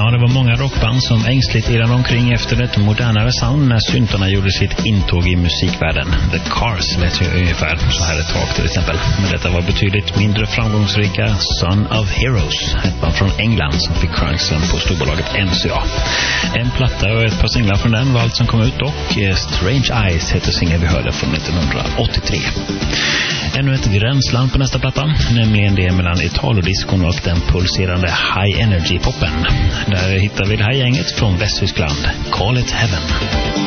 Ja, det var många rockband som ängsligt irrade omkring efter ett modernare sound när syntarna gjorde sitt intåg i musikvärlden. The Cars lät ju ungefär så här ett tag till exempel. Men detta var betydligt mindre framgångsrika Son of Heroes, ett band från England som fick chansen på storbolaget MCA. En platta och ett par singlar från den var allt som kom ut, och Strange Eyes heter singeln vi hörde från 1983. Ännu ett gränsland på nästa platta, nämligen det mellan Italo-diskon och den pulserande High Energy-poppen. Där hittar vi det här gänget från Västtyskland, Call It Heaven.